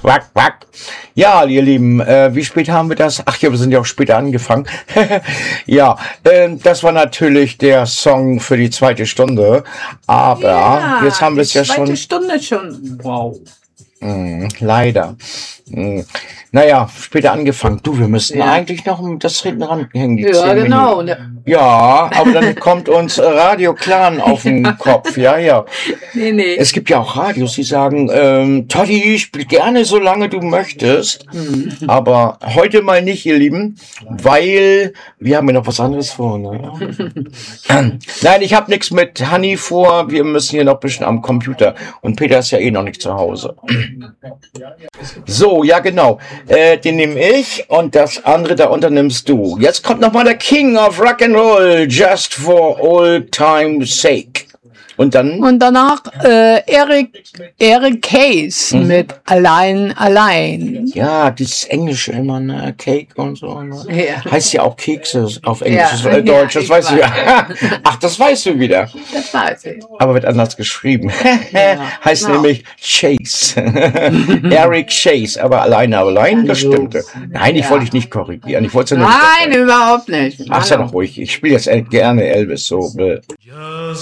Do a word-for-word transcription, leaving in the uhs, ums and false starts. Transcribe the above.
Wack, wack. Ja, ihr Lieben, äh, wie spät haben wir das? Ach ja, wir sind ja auch später angefangen. ja, äh, das war natürlich der Song für die zweite Stunde. Aber Ja, jetzt haben wir es die ja zweite schon. Stunde schon. Wow. Hm, leider. Hm. Naja, später angefangen. Du, wir müssten Ja. eigentlich noch das hinten ranhängen. Die Ja, zehn genau. Minuten. Ja, aber dann kommt uns Radio Clan auf den Kopf. Ja, ja. Nee, nee. Es gibt ja auch Radios, die sagen, ähm, Toddy, spiel gerne, solange du möchtest. Mhm. Aber heute mal nicht, ihr Lieben, weil wir haben ja noch was anderes vor. Ne? Nein, ich habe nichts mit Honey vor. Wir müssen hier noch ein bisschen am Computer. Und Peter ist ja eh noch nicht zu Hause. So, ja genau. Äh, den nehme ich und das andere da unter nimmst du. Jetzt kommt noch mal der King of Rock'n'Roll, Just for Old Time's Sake. Und dann? Und danach äh, Eric, Eric Case mhm. mit Allein, Allein. Ja, dieses Englische immer, ne? Cake und so. Ne? Ja. Heißt ja auch Kekse auf Englisch, Ja. äh, Deutsch, Ja, das weißt weiß. du ja. Ach, das weißt du wieder. Das weiß ich. Aber wird anders geschrieben. Ja, heißt genau. nämlich Chase. Eric Chase, aber alleine, aber allein, das stimmte. Nein, ich Ja. wollte dich nicht korrigieren. Ich wollte ja nur Nein, überhaupt nicht. Ach, sei doch ruhig. Ich spiele jetzt gerne Elvis so. Äh. Just